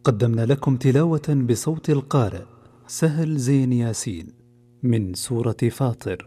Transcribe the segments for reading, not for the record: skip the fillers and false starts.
قدمنا لكم تلاوة بصوت القارئ سهل زين ياسين من سورة فاطر.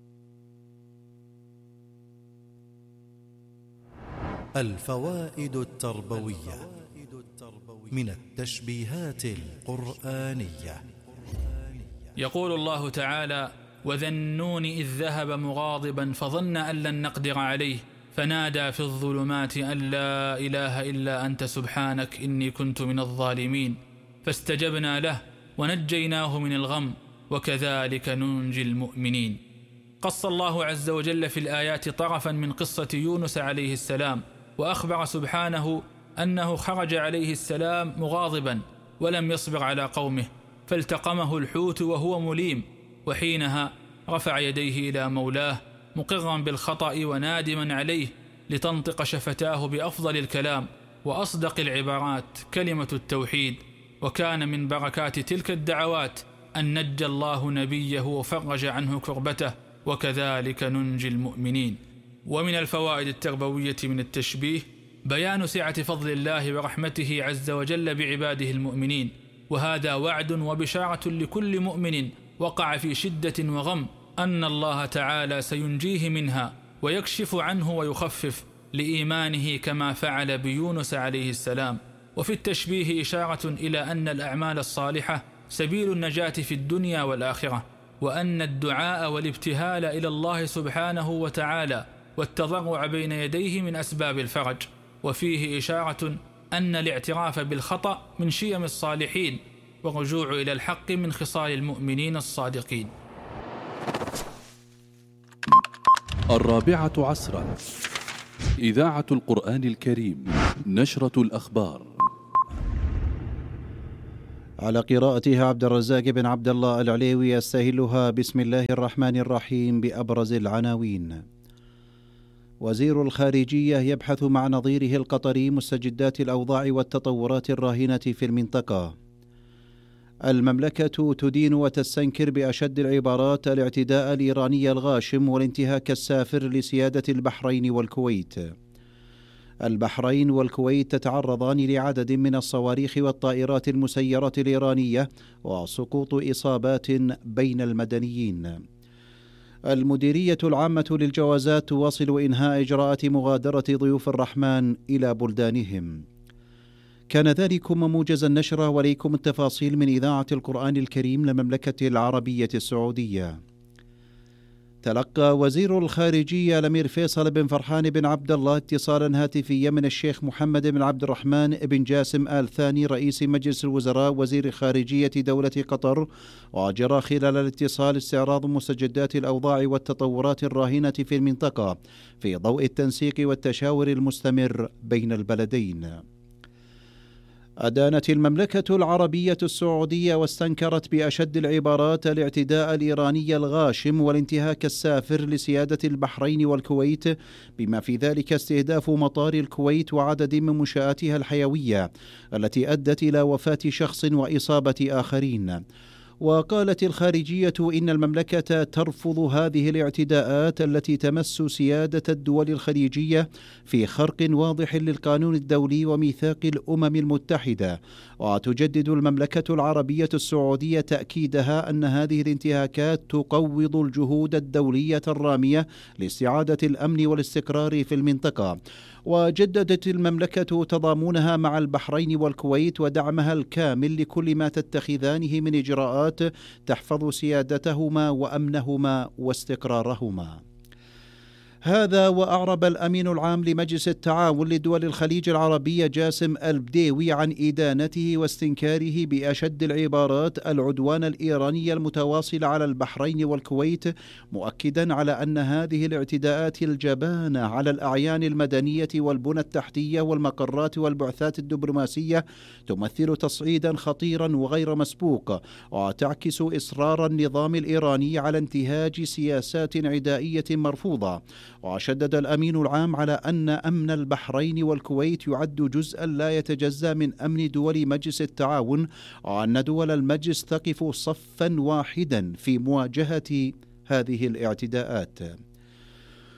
الفوائد التربوية من التشبيهات القرآنية. يقول الله تعالى: وذا النون إذ ذهب مغاضبا فظن أن لن نقدر عليه فنادى في الظلمات أن لا إله إلا أنت سبحانك إني كنت من الظالمين فاستجبنا له ونجيناه من الغم وكذلك ننجي المؤمنين. قص الله عز وجل في الآيات طرفا من قصة يونس عليه السلام، وأخبر سبحانه أنه خرج عليه السلام مغاضبا ولم يصبر على قومه فالتقمه الحوت وهو مليم، وحينها رفع يديه إلى مولاه مقرا بالخطأ ونادما عليه لتنطق شفتاه بأفضل الكلام وأصدق العبارات كلمة التوحيد. وكان من بركات تلك الدعوات أن نجى الله نبيه وفرج عنه كربته وكذلك ننجي المؤمنين. ومن الفوائد التربوية من التشبيه بيان سعة فضل الله ورحمته عز وجل بعباده المؤمنين، وهذا وعد وبشارة لكل مؤمن وقع في شدة وغم أن الله تعالى سينجيه منها ويكشف عنه ويخفف لإيمانه كما فعل بيونس عليه السلام. وفي التشبيه إشارة إلى أن الأعمال الصالحة سبيل النجاة في الدنيا والآخرة، وأن الدعاء والابتهال إلى الله سبحانه وتعالى والتضرع بين يديه من أسباب الفرج. وفيه إشارة أن الاعتراف بالخطأ من شيم الصالحين، والرجوع إلى الحق من خصال المؤمنين الصادقين. 4 إذاعة القرآن الكريم، نشرة الأخبار. على قراءتها عبد الرزاق بن عبد الله العليوي. يستهلها بسم الله الرحمن الرحيم بأبرز العناوين. وزير الخارجية يبحث مع نظيره القطري مستجدات الأوضاع والتطورات الراهنة في المنطقة. المملكة تدين وتستنكر بأشد العبارات الاعتداء الإيراني الغاشم والانتهاك السافر لسيادة البحرين والكويت. البحرين والكويت تتعرضان لعدد من الصواريخ والطائرات المسيرة الإيرانية وسقوط إصابات بين المدنيين. المديرية العامة للجوازات تواصل إنهاء إجراءات مغادرة ضيوف الرحمن إلى بلدانهم. كان ذلكم موجز النشرة، وليكم التفاصيل من إذاعة القرآن الكريم للمملكة العربية السعودية. تلقى وزير الخارجية الأمير فيصل بن فرحان بن عبد الله اتصالا هاتفيا من الشيخ محمد بن عبد الرحمن بن جاسم آل ثاني رئيس مجلس الوزراء وزير خارجية دولة قطر، وجرى خلال الاتصال استعراض مستجدات الأوضاع والتطورات الراهنة في المنطقة في ضوء التنسيق والتشاور المستمر بين البلدين. أدانت المملكة العربية السعودية واستنكرت بأشد العبارات الاعتداء الإيراني الغاشم والانتهاك السافر لسيادة البحرين والكويت، بما في ذلك استهداف مطار الكويت وعدد من منشآتها الحيوية التي أدت إلى وفاة شخص وإصابة آخرين. وقالت الخارجية إن المملكة ترفض هذه الاعتداءات التي تمس سيادة الدول الخليجية في خرق واضح للقانون الدولي وميثاق الأمم المتحدة. وتجدد المملكة العربية السعودية تأكيدها أن هذه الانتهاكات تقوض الجهود الدولية الرامية لاستعادة الأمن والاستقرار في المنطقة. وجددت المملكة تضامنها مع البحرين والكويت ودعمها الكامل لكل ما تتخذانه من إجراءات تحفظ سيادتهما وأمنهما واستقرارهما. هذا وأعرب الأمين العام لمجلس التعاون لدول الخليج العربية جاسم البديوي عن إدانته واستنكاره بأشد العبارات العدوان الإيراني المتواصل على البحرين والكويت، مؤكدا على أن هذه الاعتداءات الجبانة على الأعيان المدنية والبنى التحتية والمقرات والبعثات الدبلوماسية تمثل تصعيدا خطيرا وغير مسبوق، وتعكس إصرار النظام الإيراني على انتهاج سياسات عدائية مرفوضة. وشدد الأمين العام على أن أمن البحرين والكويت يعد جزءا لا يتجزأ من أمن دول مجلس التعاون، وأن دول المجلس تقف صفا واحدا في مواجهة هذه الاعتداءات.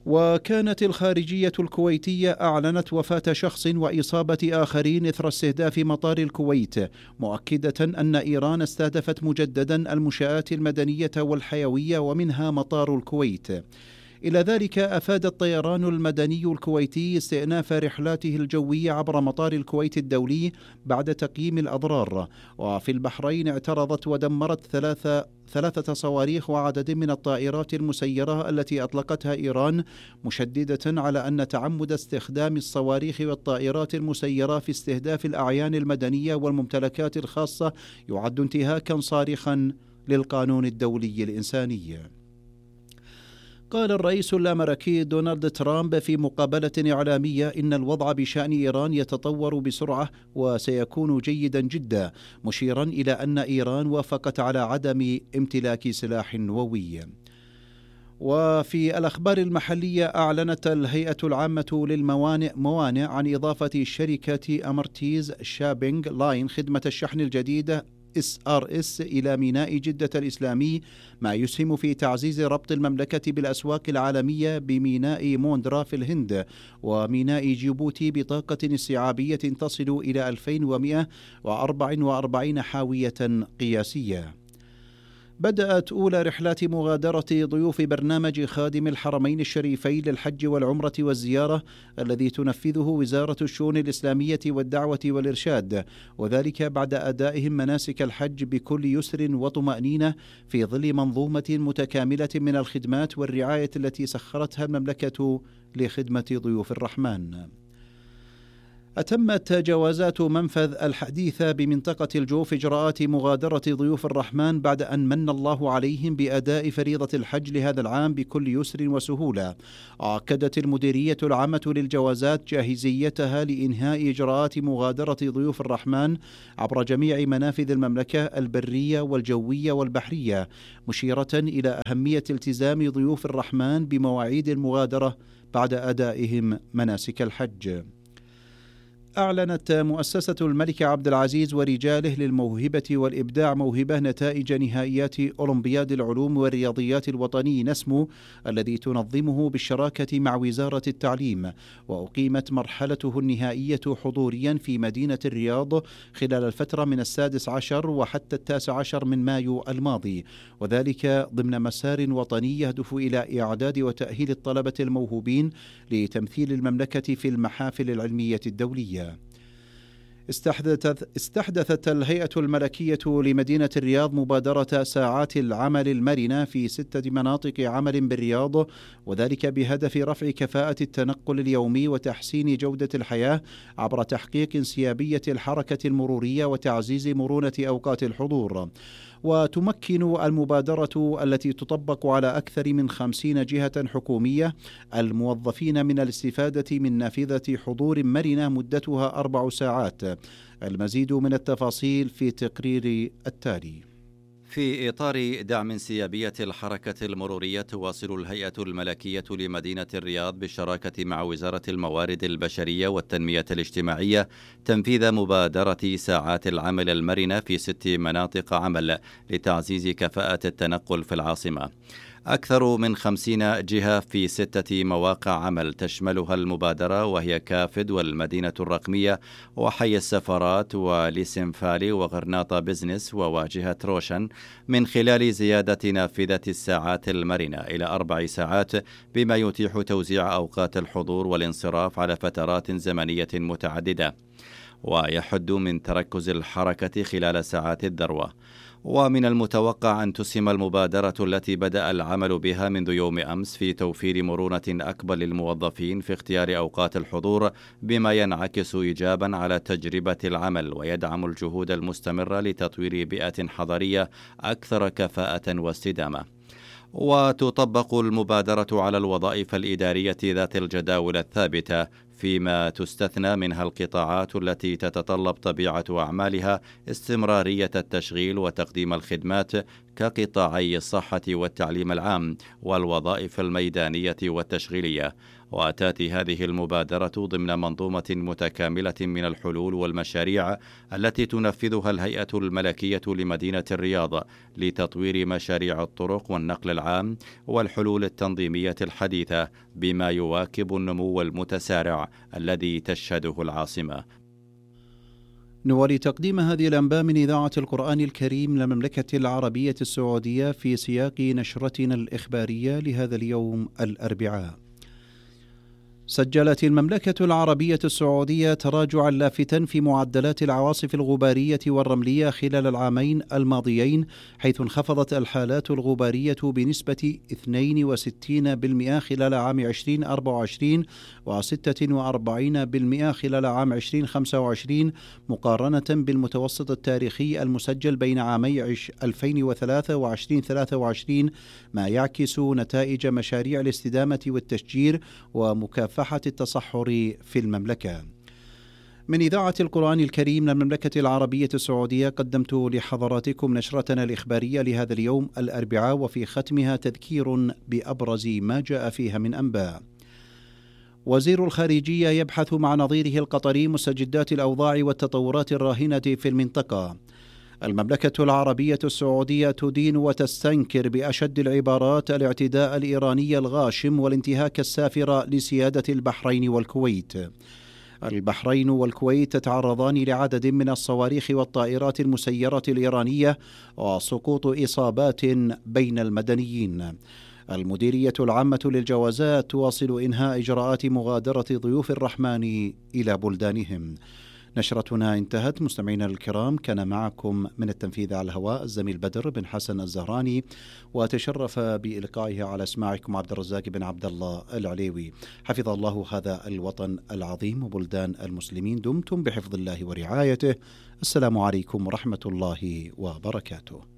وكانت الخارجية الكويتية أعلنت وفاة شخص وإصابة آخرين إثر استهداف مطار الكويت، مؤكدة أن إيران استهدفت مجددا المنشآت المدنية والحيوية ومنها مطار الكويت. إلى ذلك أفاد الطيران المدني الكويتي استئناف رحلاته الجوية عبر مطار الكويت الدولي بعد تقييم الأضرار. وفي البحرين اعترضت ودمرت ثلاثة صواريخ وعدد من الطائرات المسيرة التي أطلقتها إيران، مشددة على أن تعمد استخدام الصواريخ والطائرات المسيرة في استهداف الأعيان المدنية والممتلكات الخاصة يعد انتهاكا صارخا للقانون الدولي الإنساني. قال الرئيس الأمريكي دونالد ترامب في مقابلة إعلامية إن الوضع بشأن إيران يتطور بسرعة وسيكون جيدا جدا، مشيرا إلى أن إيران وافقت على عدم امتلاك سلاح نووي. وفي الأخبار المحلية أعلنت الهيئة العامة للموانئ عن إضافة شركة أمرتيز شابينج لاين خدمة الشحن الجديدة SRS إلى ميناء جدة الإسلامي، ما يسهم في تعزيز ربط المملكة بالأسواق العالمية بميناء موندرا في الهند وميناء جيبوتي بطاقة استيعابية تصل إلى 2144 حاوية قياسية. بدأت أولى رحلات مغادرة ضيوف برنامج خادم الحرمين الشريفين للحج والعمرة والزيارة الذي تنفذه وزارة الشؤون الإسلامية والدعوة والإرشاد، وذلك بعد أدائهم مناسك الحج بكل يسر وطمأنينة في ظل منظومة متكاملة من الخدمات والرعاية التي سخرتها المملكة لخدمة ضيوف الرحمن. أتمت جوازات منفذ الحديثة بمنطقة الجوف إجراءات مغادرة ضيوف الرحمن بعد أن من الله عليهم بأداء فريضة الحج لهذا العام بكل يسر وسهولة. أكدت المديرية العامة للجوازات جاهزيتها لإنهاء إجراءات مغادرة ضيوف الرحمن عبر جميع منافذ المملكة البرية والجوية والبحرية، مشيرة إلى أهمية التزام ضيوف الرحمن بمواعيد المغادرة بعد أدائهم مناسك الحج. أعلنت مؤسسة الملك عبد العزيز ورجاله للموهبة والإبداع موهبة نتائج نهائيات أولمبياد العلوم والرياضيات الوطني نسمو الذي تنظمه بالشراكة مع وزارة التعليم، وأقيمت مرحلته النهائية حضوريا في مدينة الرياض خلال الفترة من 16 وحتى 19 من مايو الماضي، وذلك ضمن مسار وطني يهدف إلى إعداد وتأهيل الطلبة الموهوبين لتمثيل المملكة في المحافل العلمية الدولية. استحدثت الهيئة الملكية لمدينة الرياض مبادرة ساعات العمل المرنة في 6 مناطق عمل بالرياض، وذلك بهدف رفع كفاءة التنقل اليومي وتحسين جودة الحياة عبر تحقيق انسيابية الحركة المرورية وتعزيز مرونة أوقات الحضور. وتمكن المبادرة التي تطبق على أكثر من 50 جهة حكومية الموظفين من الاستفادة من نافذة حضور مرنة مدتها 4 ساعات. المزيد من التفاصيل في تقرير التالي. في إطار دعم انسيابية الحركة المرورية تواصل الهيئة الملكية لمدينة الرياض بالشراكة مع وزارة الموارد البشرية والتنمية الاجتماعية تنفيذ مبادرة ساعات العمل المرنة في 6 مناطق عمل لتعزيز كفاءة التنقل في العاصمة. أكثر من 50 جهة في 6 مواقع عمل تشملها المبادرة، وهي كافد والمدينة الرقمية وحي السفارات وليسنفالي وغرناطة بزنس وواجهة روشن، من خلال زيادة نافذة الساعات المرنة إلى 4 ساعات، بما يتيح توزيع أوقات الحضور والانصراف على فترات زمنية متعددة ويحد من تركز الحركة خلال ساعات الذروة. ومن المتوقع أن تسهم المبادرة التي بدأ العمل بها منذ يوم أمس في توفير مرونة أكبر للموظفين في اختيار أوقات الحضور، بما ينعكس إيجابا على تجربة العمل ويدعم الجهود المستمرة لتطوير بيئة حضرية أكثر كفاءة واستدامة. وتطبق المبادرة على الوظائف الإدارية ذات الجداول الثابتة، فيما تستثنى منها القطاعات التي تتطلب طبيعة أعمالها استمرارية التشغيل وتقديم الخدمات كقطاعي الصحة والتعليم العام والوظائف الميدانية والتشغيلية. وتأتي هذه المبادرة ضمن منظومة متكاملة من الحلول والمشاريع التي تنفذها الهيئة الملكية لمدينة الرياض لتطوير مشاريع الطرق والنقل العام والحلول التنظيمية الحديثة بما يواكب النمو المتسارع الذي تشهده العاصمة. نوالي تقديم هذه الأنباء من إذاعة القرآن الكريم للمملكة العربية السعودية في سياق نشرتنا الإخبارية لهذا اليوم الأربعاء. سجلت المملكة العربية السعودية تراجعا لافتا في معدلات العواصف الغبارية والرملية خلال العامين الماضيين، حيث انخفضت الحالات الغبارية بنسبة 62% خلال عام 2024 و46% خلال عام 2025 مقارنة بالمتوسط التاريخي المسجل بين عامي 2003 و 2023، ما يعكس نتائج مشاريع الاستدامة والتشجير ومكافحة التصحر في المملكة. من إذاعة القرآن الكريم للمملكة العربية السعودية قدمت لحضراتكم نشرتنا الإخبارية لهذا اليوم الأربعاء، وفي ختمها تذكير بأبرز ما جاء فيها من أنباء. وزير الخارجية يبحث مع نظيره القطري مستجدات الأوضاع والتطورات الراهنة في المنطقة. المملكة العربية السعودية تدين وتستنكر بأشد العبارات الاعتداء الإيراني الغاشم والانتهاك السافر لسيادة البحرين والكويت. البحرين والكويت تتعرضان لعدد من الصواريخ والطائرات المسيرة الإيرانية وسقوط إصابات بين المدنيين. المديرية العامة للجوازات تواصل إنهاء إجراءات مغادرة ضيوف الرحمن إلى بلدانهم. نشرتنا انتهت. مستمعينا الكرام، كان معكم من التنفيذ على الهواء الزميل بدر بن حسن الزهراني، وتشرف بإلقائه على اسماعكم عبد الرزاق بن عبد الله العليوي. حفظ الله هذا الوطن العظيم وبلدان المسلمين. دمتم بحفظ الله ورعايته. السلام عليكم ورحمة الله وبركاته.